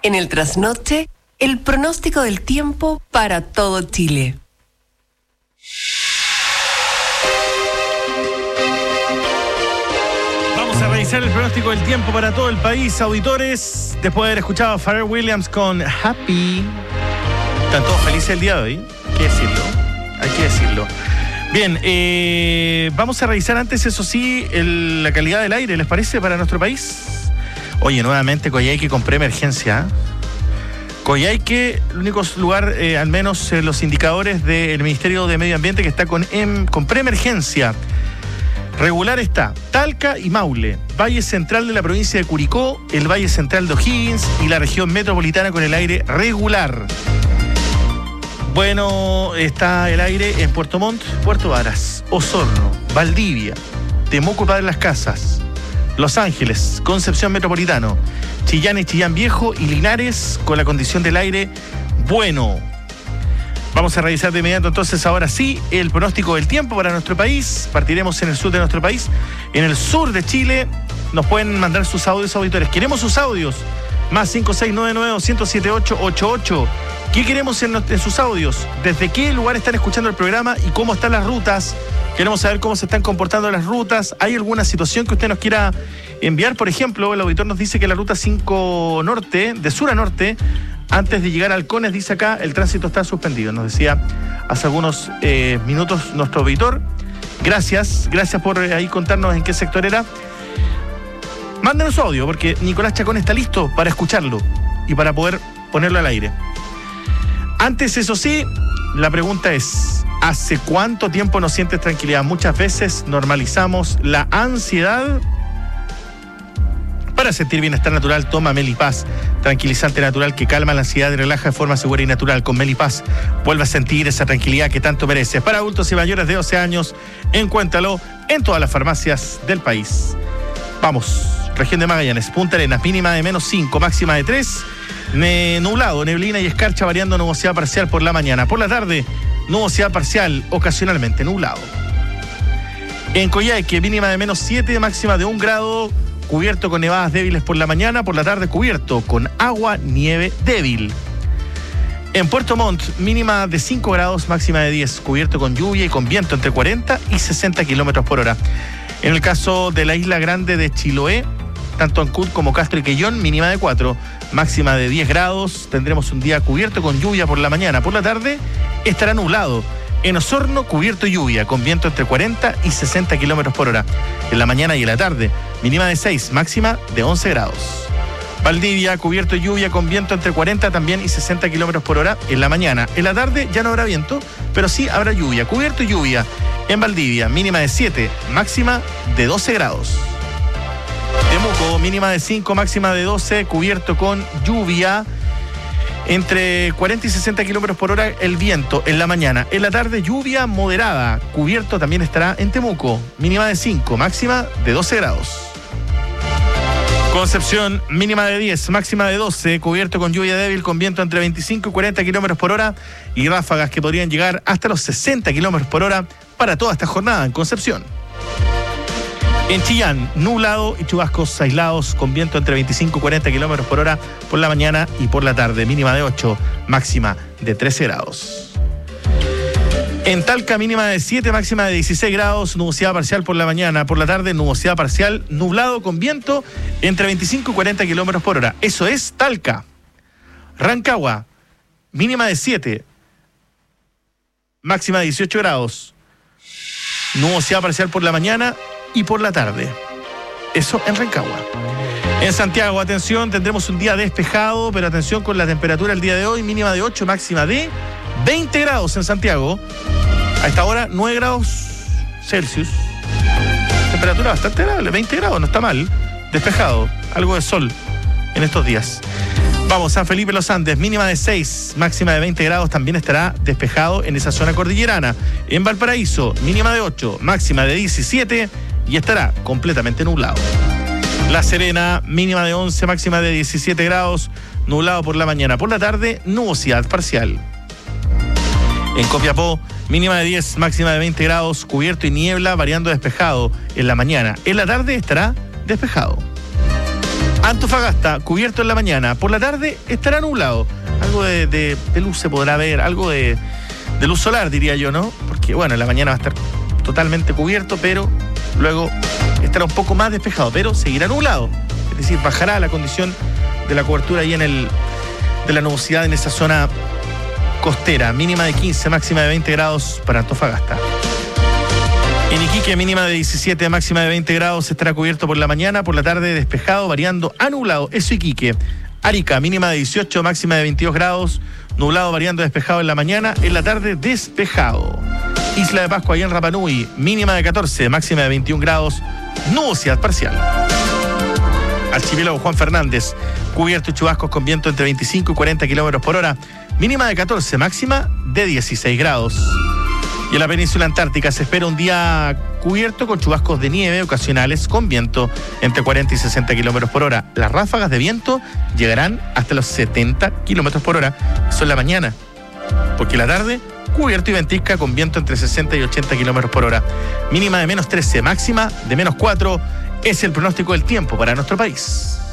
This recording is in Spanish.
En el Trasnoche, el pronóstico del tiempo para todo Chile. Vamos a revisar el pronóstico del tiempo para todo el país, auditores. Después de haber escuchado a Pharrell Williams con Happy. Están todos felices el día de hoy. Hay que decirlo. Bien, vamos a revisar antes, eso sí, la calidad del aire, ¿les parece, para nuestro país? Oye, nuevamente Coyhaique con preemergencia. Coyhaique, el único lugar, al menos los indicadores del Ministerio de Medio Ambiente, que está con preemergencia. Regular está Talca y Maule, Valle Central de la provincia de Curicó, el Valle Central de O'Higgins y la región metropolitana con el aire regular. Bueno, está el aire en Puerto Montt, Puerto Varas, Osorno, Valdivia, Temuco, Padre Las Casas, Los Ángeles, Concepción Metropolitano, Chillán y Chillán Viejo y Linares con la condición del aire bueno. Vamos a revisar de inmediato entonces ahora sí el pronóstico del tiempo para nuestro país. Partiremos en el sur de nuestro país. En el sur de Chile nos pueden mandar sus audios, auditores. Queremos sus audios. Más 5699-107888. ¿Qué queremos en sus audios? ¿Desde qué lugar están escuchando el programa y cómo están las rutas? Queremos saber cómo se están comportando las rutas. ¿Hay alguna situación que usted nos quiera enviar? Por ejemplo, el auditor nos dice que la ruta 5 Norte, de sur a norte, antes de llegar a Halcones, dice acá, el tránsito está suspendido. Nos decía hace algunos minutos nuestro auditor. Gracias por ahí contarnos en qué sector era. Mándenos su audio, porque Nicolás Chacón está listo para escucharlo y para poder ponerlo al aire. Antes, eso sí, la pregunta es, ¿hace cuánto tiempo no sientes tranquilidad? Muchas veces normalizamos la ansiedad. Para sentir bienestar natural, toma Melipaz, tranquilizante natural que calma la ansiedad y relaja de forma segura y natural. Con Melipaz, vuelve a sentir esa tranquilidad que tanto mereces. Para adultos y mayores de 12 años, encuéntralo en todas las farmacias del país. Vamos, región de Magallanes, Punta Arenas, mínima de -5, máxima de 3. Nublado, neblina y escarcha variando, nubosidad parcial por la mañana. Por la tarde, nubosidad parcial, ocasionalmente nublado. En Coyhaique, mínima de -7, máxima de 1 grado. Cubierto con nevadas débiles por la mañana, por la tarde cubierto con agua, nieve débil. En Puerto Montt, mínima de 5 grados, máxima de 10, cubierto con lluvia y con viento entre 40 y 60 kilómetros por hora. En el caso de la isla grande de Chiloé, tanto Ancud como Castro y Quellón, mínima de 4, máxima de 10 grados. Tendremos un día cubierto con lluvia por la mañana. Por la tarde estará nublado. En Osorno, cubierto y lluvia, con viento entre 40 y 60 kilómetros por hora. En la mañana y en la tarde, mínima de 6, máxima de 11 grados. Valdivia, cubierto y lluvia, con viento entre 40 también y 60 kilómetros por hora en la mañana. En la tarde ya no habrá viento, pero sí habrá lluvia. Cubierto y lluvia en Valdivia, mínima de 7, máxima de 12 grados. Temuco, mínima de 5, máxima de 12, cubierto con lluvia. Entre 40 y 60 kilómetros por hora el viento en la mañana. En la tarde, lluvia moderada. Cubierto también estará en Temuco. Mínima de 5, máxima de 12 grados. Concepción, mínima de 10, máxima de 12. Cubierto con lluvia débil, con viento entre 25 y 40 kilómetros por hora. Y ráfagas que podrían llegar hasta los 60 kilómetros por hora para toda esta jornada en Concepción. En Chillán, nublado y chubascos aislados con viento entre 25 y 40 kilómetros por hora por la mañana y por la tarde. Mínima de 8, máxima de 13 grados. En Talca, mínima de 7, máxima de 16 grados, nubosidad parcial por la mañana. Por la tarde, nubosidad parcial, nublado con viento entre 25 y 40 kilómetros por hora. Eso es Talca. Rancagua, mínima de 7, máxima de 18 grados. Nubosidad parcial por la mañana y por la tarde. Eso en Rancagua. En Santiago, atención, tendremos un día despejado, pero atención con la temperatura el día de hoy, mínima de 8, máxima de 20 grados en Santiago. A esta hora, 9 grados Celsius. Temperatura bastante agradable, 20 grados, no está mal. Despejado, algo de sol en estos días. Vamos, San Felipe Los Andes, mínima de 6, máxima de 20 grados, también estará despejado en esa zona cordillerana. En Valparaíso, mínima de 8, máxima de 17 y estará completamente nublado. La Serena, mínima de 11, máxima de 17 grados, nublado por la mañana. Por la tarde, nubosidad parcial. En Copiapó, mínima de 10, máxima de 20 grados, cubierto y niebla, variando despejado en la mañana. En la tarde estará despejado. Antofagasta, cubierto en la mañana. Por la tarde estará nublado. Algo de luz se podrá ver, algo de luz solar, diría yo, ¿no? Porque, bueno, en la mañana va a estar totalmente cubierto, pero luego estará un poco más despejado, pero seguirá nublado. Es decir, bajará la condición de la cobertura ahí de la nubosidad en esa zona costera. Mínima de 15, máxima de 20 grados para Antofagasta. En Iquique, mínima de 17, máxima de 20 grados, estará cubierto por la mañana, por la tarde despejado, variando a nublado. Eso Iquique. Arica, mínima de 18, máxima de 22 grados, nublado, variando despejado en la mañana, en la tarde despejado. Isla de Pascua, allá en Rapa Nui, mínima de 14, máxima de 21 grados, nubosidad parcial. Archipiélago Juan Fernández, cubierto y chubascos con viento entre 25 y 40 kilómetros por hora, mínima de 14, máxima de 16 grados. Y en la península antártica se espera un día cubierto con chubascos de nieve ocasionales con viento entre 40 y 60 kilómetros por hora. Las ráfagas de viento llegarán hasta los 70 kilómetros por hora. Eso en la mañana. Porque la tarde, cubierto y ventisca con viento entre 60 y 80 kilómetros por hora. Mínima de menos 13, máxima de menos 4. Es el pronóstico del tiempo para nuestro país.